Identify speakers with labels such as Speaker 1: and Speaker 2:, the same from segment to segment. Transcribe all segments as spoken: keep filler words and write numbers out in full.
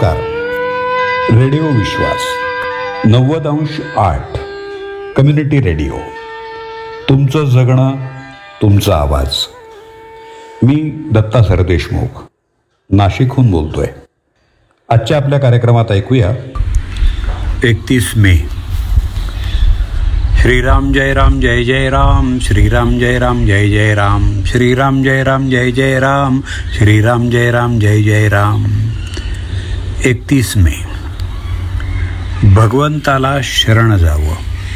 Speaker 1: नमस्कार. रेडिओ विश्वास नव्वद अंश आठ कम्युनिटी रेडिओ, तुमचं जगणं तुमचा आवाज. मी दत्ता सरदेशमुख नाशिकहून बोलतोय. आजच्या आपल्या कार्यक्रमात ऐकूया एकतीस मे. श्रीराम जय राम जय जय राम, श्रीराम जय राम जय जय राम, श्रीराम जय राम जय जय राम, श्रीराम जय राम जय जय राम. एकतीस मे. भगवंताला शरण जावं.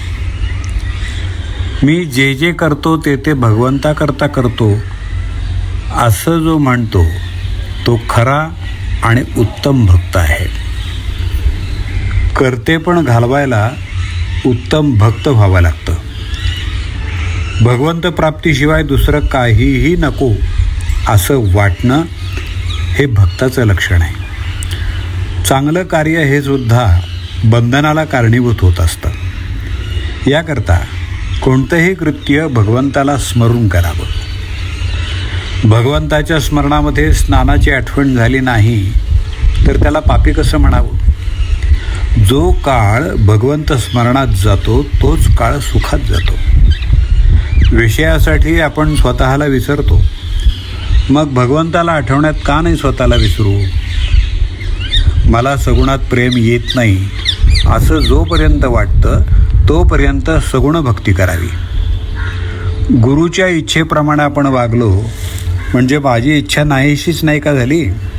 Speaker 1: मी जे जे करतो ते ते भगवंता करता करतो असं जो म्हणतो तो खरा आणि उत्तम भक्त आहे. करते पण घालवायला उत्तम भक्त व्हावं लागतं. भगवंत प्राप्तीशिवाय दुसरं काहीही नको असं वाटणं हे भक्ताचं लक्षण आहे. चांगलं कार्य हे सुद्धा बंधनाला कारणीभूत होत असतं. याकरता कोणतंही कृत्य भगवंताला स्मरून करावं. भगवंताच्या स्मरणामध्ये स्नानाची आठवण झाली नाही तर त्याला पापी कसं म्हणावं. जो काळ भगवंत स्मरणात जातो तोच काळ सुखात जातो. विषयासाठी आपण स्वतःला विसरतो, मग भगवंताला आठवण्यात का नाही स्वतःला विसरू. मला सगुणात प्रेम येत नाही असं जोपर्यंत वाटतं तोपर्यंत सगुण भक्ती करावी. गुरुच्या इच्छेप्रमाणे आपण वागलो म्हणजे माझी इच्छा नाहीशीच नाही का झाली.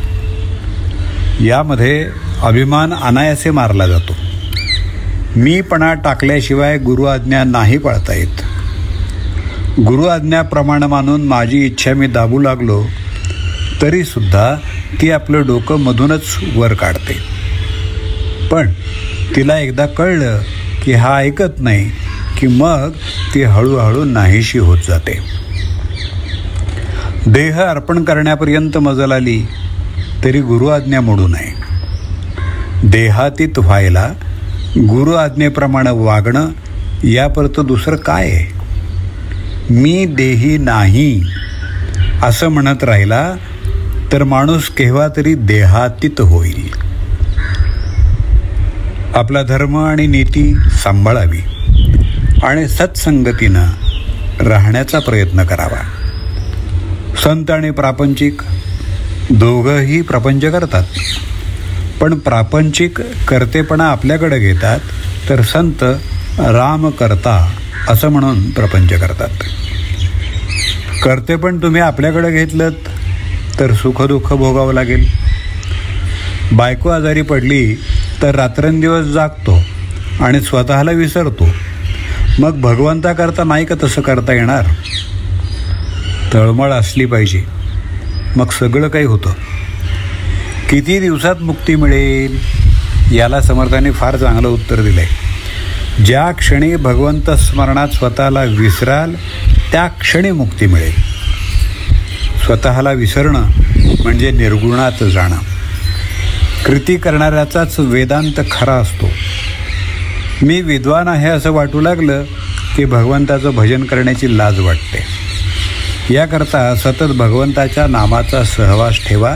Speaker 1: यामध्ये अभिमान अनायासे मारला जातो. मीपणा टाकल्याशिवाय गुरु आज्ञा नाही पाळता येत. गुरु आज्ञाप्रमाणे मानून माझी इच्छा मी दाबू लागलो तरीसुद्धा ती आपलं डोकं मधूनच वर काढते. पण तिला एकदा कळलं की हा ऐकत नाही की मग ती हळूहळू नाहीशी होत जाते. देह अर्पण करण्यापर्यंत मजल आली तरी गुरु आज्ञा मोडू नये. देहातीत व्हायला गुरु आज्ञेप्रमाणे वागणं यापर्यंत दुसरं काय आहे. मी देही नाही असं म्हणत राहिला तर माणूस केव्हा तरी देहातीत होईल. आपला धर्म आणि नीती सांभाळावी आणि सत्संगतीनं राहण्याचा प्रयत्न करावा. संत आणि प्रापंचिक दोघंही प्रपंच करतात, पण प्रापंचिक कर्तेपणा आपल्याकडे घेतात तर संत राम करता असं म्हणून प्रपंच करतात. कर्तेपण तुम्ही आपल्याकडे घेतलं तर सुखदुःख भोगावं लागेल. बायको आजारी पडली तर रात्रंदिवस जागतो आणि स्वतःला विसरतो. मग भगवंता करता नाही का तसं करता येणार. तळमळ असली पाहिजे, मग सगळं काही होतं. किती दिवसात मुक्ती मिळेल याला समर्थाने फार चांगलं उत्तर दिलं आहे. ज्या क्षणी भगवंत स्मरणात स्वतःला विसराल त्या क्षणी मुक्ती मिळेल. स्वतःला विसरणं म्हणजे निर्गुणात जाणं. कृती करणाऱ्याचाच वेदांत खरा असतो. मी विद्वान आहे असं वाटू लागलं की भगवंताचं भजन करण्याची लाज वाटते. याकरता सतत भगवंताच्या नामाचा सहवास ठेवा.